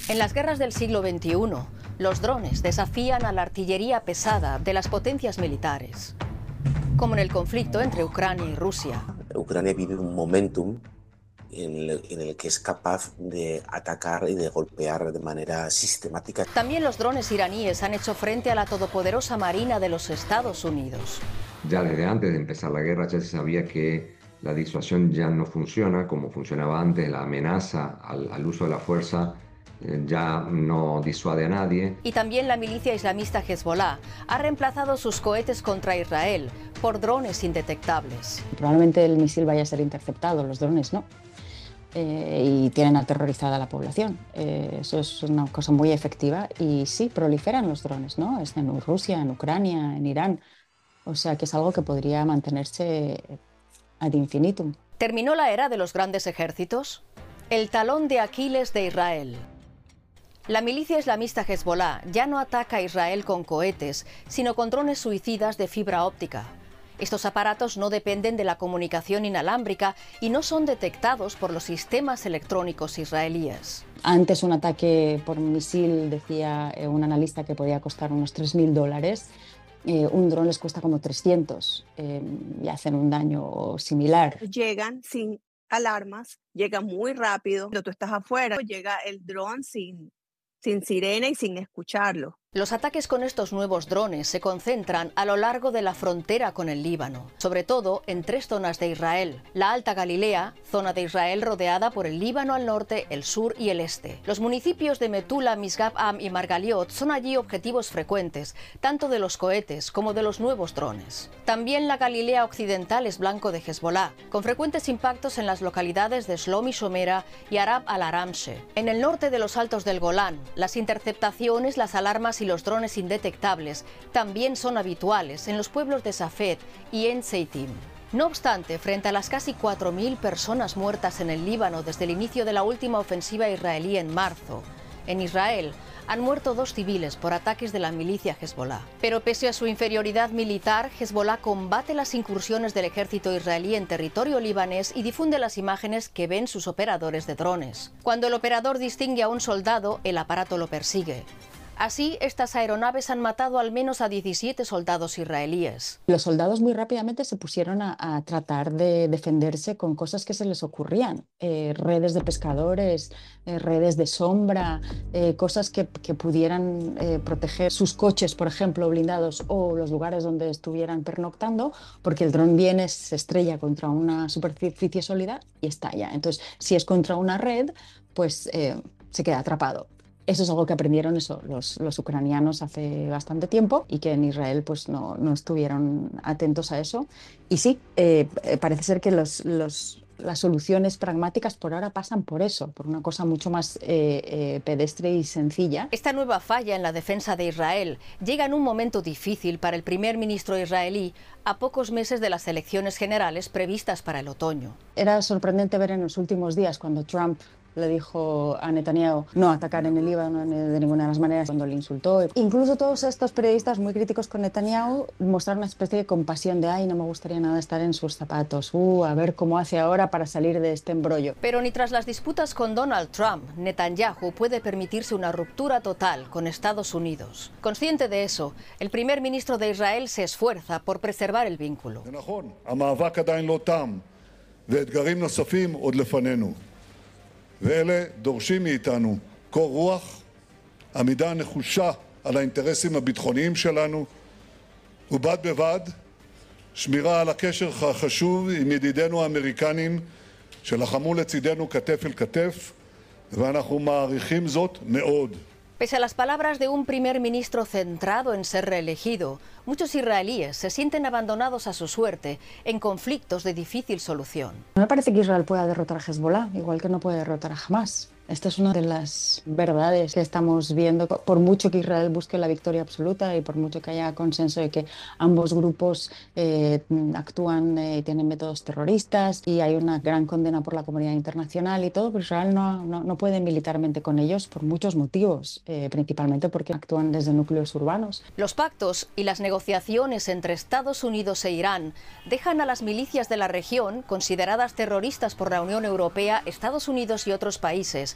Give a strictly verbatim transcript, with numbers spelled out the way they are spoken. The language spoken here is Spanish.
En las guerras del siglo veintiuno, los drones desafían a la artillería pesada de las potencias militares, como en el conflicto entre Ucrania y Rusia. Ucrania vive un momentum en el, en el que es capaz de atacar y de golpear de manera sistemática. También los drones iraníes han hecho frente a la todopoderosa Marina de los Estados Unidos. Ya desde antes de empezar la guerra ya se sabía que la disuasión ya no funciona como funcionaba antes, la amenaza al, al uso de la fuerza eh, ya no disuade a nadie. Y también la milicia islamista Hezbollah ha reemplazado sus cohetes contra Israel por drones indetectables. Probablemente el misil vaya a ser interceptado, los drones no. Eh, y tienen aterrorizada a la población. Eh, eso es una cosa muy efectiva y sí, proliferan los drones, ¿no? Es en Rusia, en Ucrania, en Irán. O sea que es algo que podría mantenerse ad infinitum. ¿Terminó la era de los grandes ejércitos? El talón de Aquiles de Israel. La milicia islamista Hezbollah ya no ataca a Israel con cohetes, sino con drones suicidas de fibra óptica. Estos aparatos no dependen de la comunicación inalámbrica y no son detectados por los sistemas electrónicos israelíes. Antes un ataque por misil, decía un analista, que podía costar unos tres mil dólares. Eh, un dron les cuesta como trescientos eh, y hacen un daño similar. Llegan sin alarmas, llegan muy rápido. Cuando tú estás afuera, llega el dron sin, sin sirena y sin escucharlo. Los ataques con estos nuevos drones se concentran a lo largo de la frontera con el Líbano, sobre todo en tres zonas de Israel: la Alta Galilea, zona de Israel rodeada por el Líbano al norte, el sur y el este. Los municipios de Metula, Misgab Am y Margaliot son allí objetivos frecuentes, tanto de los cohetes como de los nuevos drones. También la Galilea occidental es blanco de Hezbollah, con frecuentes impactos en las localidades de Shlom y Shomera y Arab al-Aramshe. En el norte de los Altos del Golán, las interceptaciones, las alarmas y los drones indetectables también son habituales en los pueblos de Safed y en Seitim. No obstante, frente a las casi cuatro mil personas muertas en el Líbano desde el inicio de la última ofensiva israelí en marzo, en Israel han muerto dos civiles por ataques de la milicia Hezbollah. Pero pese a su inferioridad militar, Hezbollah combate las incursiones del ejército israelí en territorio libanés y difunde las imágenes que ven sus operadores de drones. Cuando el operador distingue a un soldado, el aparato lo persigue. Así, estas aeronaves han matado al menos a diecisiete soldados israelíes. Los soldados muy rápidamente se pusieron a, a tratar de defenderse con cosas que se les ocurrían. Eh, redes de pescadores, eh, redes de sombra, eh, cosas que, que pudieran eh, proteger sus coches, por ejemplo, blindados, o los lugares donde estuvieran pernoctando, porque el dron viene, se estrella contra una superficie sólida y estalla. Entonces, si es contra una red, pues eh, se queda atrapado. Eso es algo que aprendieron eso, los, los ucranianos hace bastante tiempo y que en Israel pues no, no estuvieron atentos a eso. Y sí, eh, parece ser que los, los, las soluciones pragmáticas por ahora pasan por eso, por una cosa mucho más eh, eh, pedestre y sencilla. Esta nueva falla en la defensa de Israel llega en un momento difícil para el primer ministro israelí a pocos meses de las elecciones generales previstas para el otoño. Era sorprendente ver en los últimos días cuando Trump le dijo a Netanyahu no atacar en el Líbano de ninguna de las maneras, cuando le insultó. Incluso todos estos periodistas muy críticos con Netanyahu mostraron una especie de compasión de ay, no me gustaría nada estar en sus zapatos, uh, a ver cómo hace ahora para salir de este embrollo. Pero ni tras las disputas con Donald Trump, Netanyahu puede permitirse una ruptura total con Estados Unidos. Consciente de eso, el primer ministro de Israel se esfuerza por preservar el vínculo. ואלה דורשים מאיתנו קור רוח, עמידה נחושה על האינטרסים הביטחוניים שלנו, ובד בבד שמירה על הקשר החשוב עם ידידינו האמריקנים שלחמו לצידנו כתף אל כתף, ואנחנו מעריכים זאת מאוד. Pese a las palabras de un primer ministro centrado en ser reelegido, muchos israelíes se sienten abandonados a su suerte en conflictos de difícil solución. No me parece que Israel pueda derrotar a Hezbollah, igual que no puede derrotar a Hamas. Esta es una de las verdades que estamos viendo. Por mucho que Israel busque la victoria absoluta y por mucho que haya consenso de que ambos grupos eh, actúan y eh, tienen métodos terroristas y hay una gran condena por la comunidad internacional y todo, pero Israel no, no, no puede militarmente con ellos por muchos motivos, eh, principalmente porque actúan desde núcleos urbanos. Los pactos y las negociaciones entre Estados Unidos e Irán dejan a las milicias de la región, consideradas terroristas por la Unión Europea, Estados Unidos y otros países,